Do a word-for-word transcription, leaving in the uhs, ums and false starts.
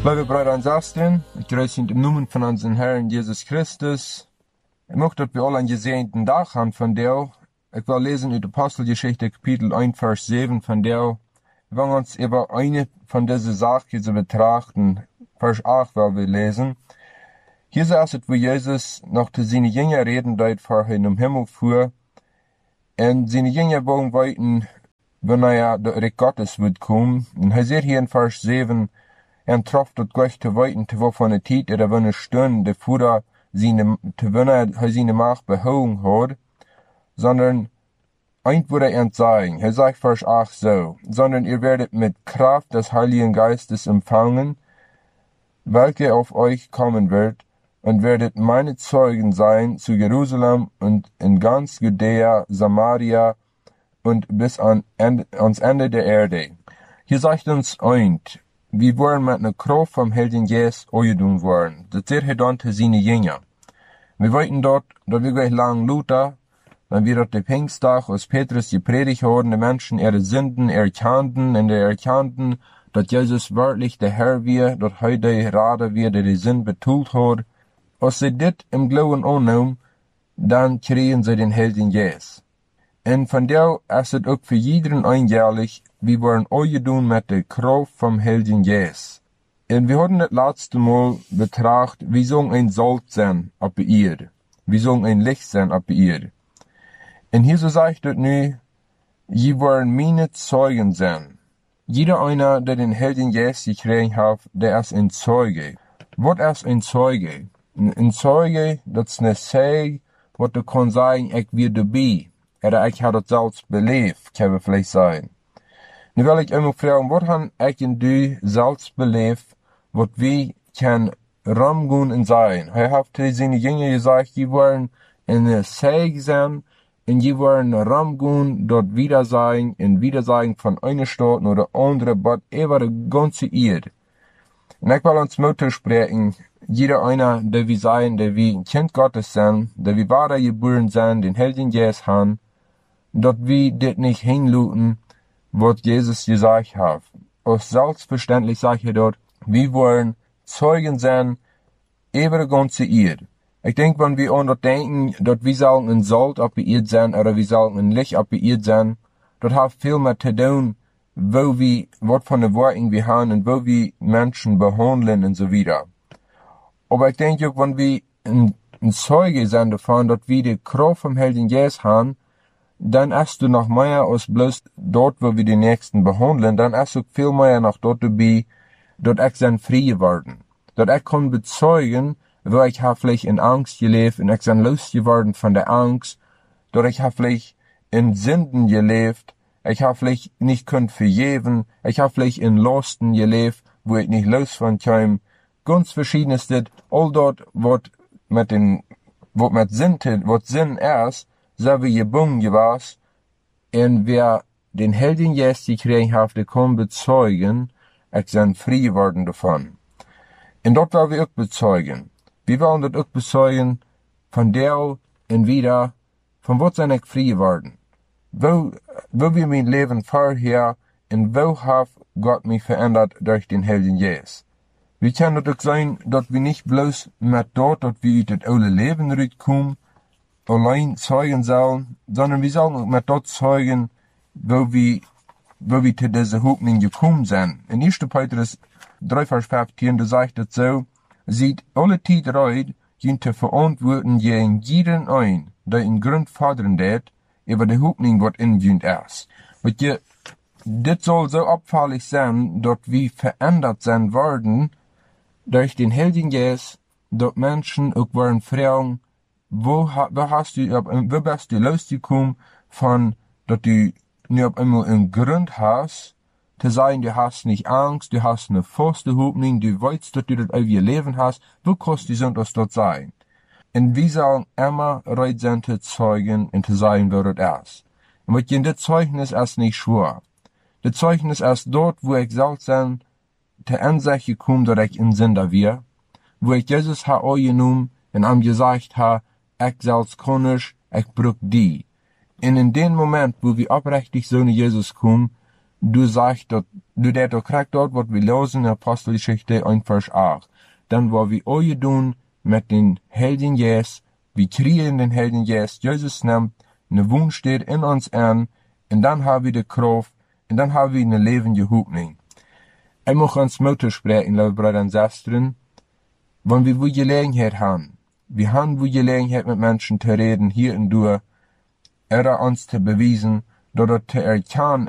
Liebe Brüder und Schwestern, ich grüße in dem Namen von unserem Herrn Jesus Christus. Ich möchte, dass wir alle einen gesegneten Tag haben von dir. Ich will lesen in der Apostelgeschichte Kapitel eins, Vers sieben von dir. Wir wollen uns über eine von diesen Sachen zu betrachten. Vers acht wollen wir lesen. Hier sagt es, wo Jesus noch zu seinen Jüngern reden dort, vor er in den Himmel fuhr. Und seine Jünger wollen weiten, wenn er der Reich Gottes wird kommen. Und er sagt hier in Vers sieben, en trof dat Gott te weten te wovon de tijd er wanneer stunde voordat zijn te wanneer hij zijn macht behouden had, sondern eint wurde er sagen, er sagt Vers acht so, sondern ihr werdet mit Kraft des Heiligen Geistes empfangen, welche auf euch kommen wird, und werdet meine Zeugen sein zu Jerusalem und in ganz Judäa, Samaria und bis an Ende, ans Ende der Erde. Hier sagt uns eint, wir wollen mit einer Kraft vom Heiligen Geist eingedungen worden. Das sagt er dann zu seinen Jüngern. Wir wollten dort, da wir gleich lang Luther, wenn wir dort den Pfingsttag, als Petrus gepredigt haben, die Menschen ihre Sünden erkannten, und er erkannten, dass Jesus wirklich der Herr wir, dass heute gerade wir, der die Sünden betult hat. Als sie dit im Glauben annehmen, dann kriegen sie den Heiligen Geist. Und von der ist es auch für jeden einjährlich, wir wollen eingedungen mit der Kraft vom Heiligen Geist. Und wir hatten das letzte Mal betrachtet, wie sollen ein Salz sein auf der Erde. Wie sollen ein Licht sein auf der Erde. Und hier so sagt es nu, je wollen meine Zeugen sein. Jeder einer, der den Heiligen Geist gekriegt hat, der ist ein Zeuge. Was ist ein Zeuge? Ein Zeuge, das ist eine Sag, was du kann sagen, ich will dabei. Oder ich habe das selbst belebt, kann man vielleicht sagen. Nu wil ik immer vragen, wat han ik en du selbst beleefd, wat wij kan ramgoen en zijn? Hij heeft tegen zijn jongeren gezegd, je worden in de Zeeg zijn, en je worden ramgoen, dort wieder zijn, en wieder zijn van eine Stadt naar de andere, but over de ganze Erde. En ik wil ons moeten spreken, jeder einer, der wir sein, der wir ein Kind Gottes sind, der wir wahre geboren sind, den Heiligen Geist haben, dort wir dit nicht hinluten, was Jesus gesagt hat. Aus selbstverständlich sagt er dort, wir wollen Zeugen sein über die ganze Erde. Ich denke, wenn wir an das denken, dass wir sollen ein Salz auf der Erde sein, oder wir sollen ein Licht auf der Erde sein, das hat viel mehr zu tun, wo wir, was von den Worten wir haben und wo wir Menschen behandeln und so weiter. Aber ich denke auch, wenn wir ein, ein Zeuge sind davon, dass wir die Kraft vom Heiligen Geist haben, dann hast du noch mehr als bloß dort, wo wir die Nächsten behandeln, dann hast du viel mehr noch dort dabei, dort ich sein frei geworden. Dort ich kann bezeugen, wo ich habe vielleicht in Angst gelebt, und ich bin losgeworden von der Angst, dort ich habe vielleicht in Sünden gelebt, ich habe vielleicht nicht könnt vergeben, ich habe vielleicht in Lasten gelebt, wo ich nicht los von kam. Ganz verschiedenes dit, all dort, was mit den, was mit Sinn, was Sinn ist, so wie gebunden gewesen, und wer den Heiligen Geist gekriegt hat, der kann bezeugen, ich bin frei geworden davon. Und dort wollen wir auch bezeugen. Wir wollen dort auch bezeugen, von der und wieder, von was sind ich frei geworden? Wo, wo wir mein Leben vorher, und wo hat Gott mich verändert durch den Heiligen Geist? Wir können doch sein, dass wir nicht bloß mit dort, dass wir aus das alte Leben rauskommen, allein zeugen sollen, sondern wir sollen auch mit dort zeugen, wo wir, wo wir zu dieser Hoffnung gekommen sind. In erster Petrus drei, Vers fünfzehn, da sagt es so, sieht alle Zeit reut, ihn zu verantworten gegen jeden ein, der in Grund fordern wird, über die Hoffnung, was in uns ist. Und je, das soll so auffällig sein, dass wir verändert sein worden, durch den Heiligen Geist, dass Menschen auch waren fragen, wo, wo hast du, wo bist du losgekommen von, dass du nicht auf einmal einen Grund hast, zu sagen, du hast nicht Angst, du hast eine feste Hoffnung, du weißt, dass du das auf ihr Leben hast, wo kannst du sonst dort sein? Und wir sollen immer bereit sein zu zeugen und zu sagen, wo das ist. Und mit dem Zeugnis ist nicht schwer. Das Zeugnis ist dort, wo ich selbst sein, zur Ansicht gekommen, dass ich ein Sünder wir, wo ich Jesus habe angenommen und ihm gesagt habe, ich selbst kann nicht, ich brauch die. Und in dem Moment, wo wir aufrichtig so zu Jesus kommen, du sagst, dat, du dat ook krijgt dort, wat we lezen in Apostelgeschichte één vers acht. Dan wat we ooit doen met den Heiligen Geest, we kriegen den Heiligen Geest, Jezus naam, ne woonsteed in ons aan, en dan hebben we de kracht, en dan hebben we een levende hoopning. Ik mag ons motor spreken, lieve broeders en zusteren, wanneer we gelegenheid hebben. We hebben we gelegenheid met mensen te reden, hier en daar, er ons te bewijzen, dat het te erkennen